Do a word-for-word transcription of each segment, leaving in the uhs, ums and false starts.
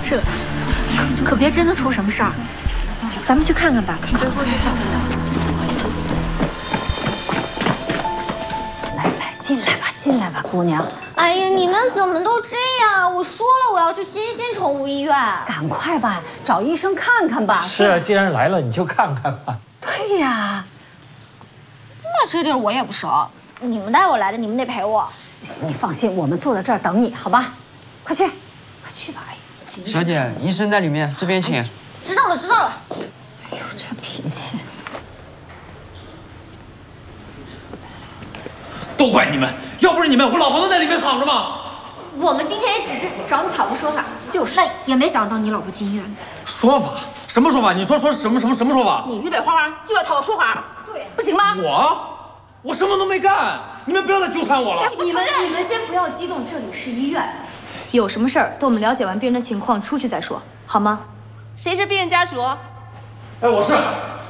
这可可别真的出什么事儿，咱们去看看吧。走走走。 来来，进来吧，进来吧，姑娘。 哎呀，你们怎么都这样？我说了，我要去新兴宠物医院。 赶快吧，找医生看看吧。 是啊，既然来了，你就看看吧。 对呀。 那这地儿我也不熟，你们带我来的，你们得陪我。 你放心，我们坐在这儿等你，好吧？快去，快去吧！哎， 小姐，医生在里面，这边请。 知道了，知道了。 哎呦，这脾气！ 都怪你们，要不是你们，我老婆都在里面躺着吗？ 我们今天也只是找你讨个说法，就是，那也没想到你老婆进医院。 说法？什么说法？你说说什么什么什么说法？ 你遇到花花就要讨个说法，对，不行吗？ 我，我什么都没干，你们不要再纠缠我了。 你们你们先不要激动，这里是医院，有什么事儿等我们了解完病人的情况出去再说，好吗？ 谁是病人家属？ 哎，我是。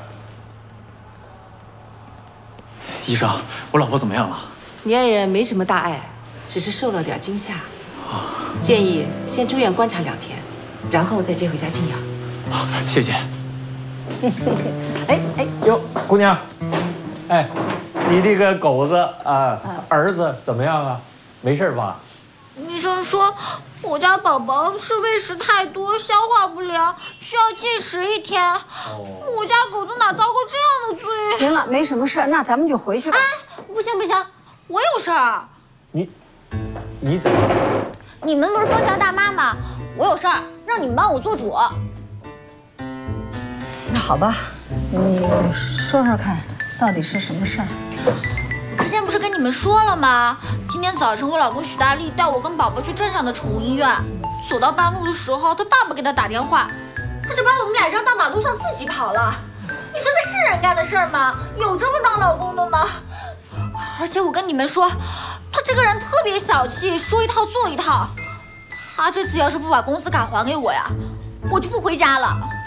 医生，我老婆怎么样了？ 你爱人没什么大碍，只是受了点惊吓，建议先住院观察两天，然后再接回家静养。 好，谢谢。 哎哎， 哟，姑娘，哎，你这个狗子啊，儿子怎么样啊？没事吧？ 医生说，我家宝宝是喂食太多，消化不良，需要禁食一天。哦、我家狗子哪遭过这样的罪？ 行了，没什么事，那咱们就回去吧。 哎，不行不行，我有事儿。 你，你怎么？ 你们不是封墙大妈吗？我有事儿，让你们帮我做主。 那好吧，你说说看，到底是什么事儿？ 之前不是跟你们说了吗？今天早晨我老公许大力带我跟宝宝去镇上的宠物医院，走到半路的时候，他爸爸给他打电话，他就把我们俩扔到马路上自己跑了。你说这是人干的事儿吗？有这么当老公的吗？而且我跟你们说，他这个人特别小气，说一套做一套。他这次要是不把工资卡还给我呀，我就不回家了。